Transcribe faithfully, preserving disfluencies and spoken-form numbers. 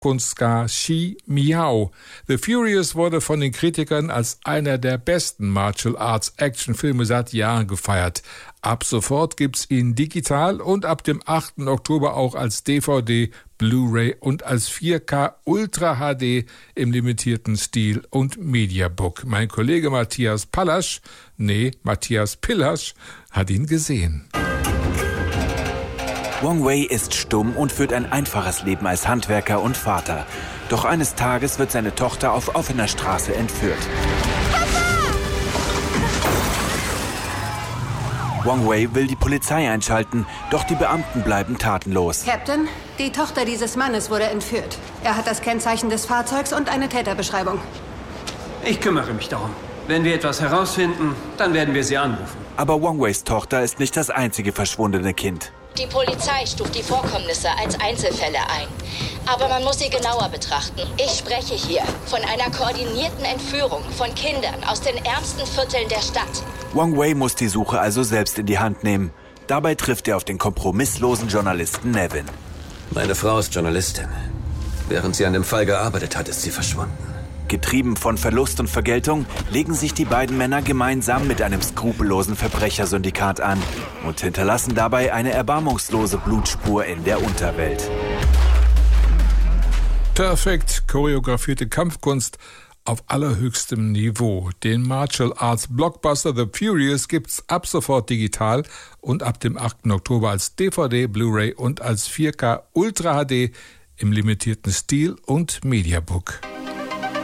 Kampfkunststar Xi Miao. The Furious wurde von den Kritikern als einer der besten Martial Arts Actionfilme seit Jahren gefeiert. Ab sofort gibt's ihn digital und ab dem achten Oktober auch als D V D, Blu-ray und als vier K Ultra H D im limitierten Stil und Mediabook. Mein Kollege Matthias Pallasch, nee, Matthias Pillasch, hat ihn gesehen. Wong Wei ist stumm und führt ein einfaches Leben als Handwerker und Vater. Doch eines Tages wird seine Tochter auf offener Straße entführt. Wong Wei will die Polizei einschalten, doch die Beamten bleiben tatenlos. Captain, die Tochter dieses Mannes wurde entführt. Er hat das Kennzeichen des Fahrzeugs und eine Täterbeschreibung. Ich kümmere mich darum. Wenn wir etwas herausfinden, dann werden wir sie anrufen. Aber Wong Weis Tochter ist nicht das einzige verschwundene Kind. Die Polizei stuft die Vorkommnisse als Einzelfälle ein. Aber man muss sie genauer betrachten. Ich spreche hier von einer koordinierten Entführung von Kindern aus den ärmsten Vierteln der Stadt. Wong Wei muss die Suche also selbst in die Hand nehmen. Dabei trifft er auf den kompromisslosen Journalisten Nevin. Meine Frau ist Journalistin. Während sie an dem Fall gearbeitet hat, ist sie verschwunden. Getrieben von Verlust und Vergeltung legen sich die beiden Männer gemeinsam mit einem skrupellosen Verbrechersyndikat an und hinterlassen dabei eine erbarmungslose Blutspur in der Unterwelt. Perfekt choreografierte Kampfkunst auf allerhöchstem Niveau. Den Martial Arts Blockbuster The Furious gibt's ab sofort digital und ab dem achten Oktober als D V D, Blu-ray und als vier K Ultra H D im limitierten Stil und Mediabook.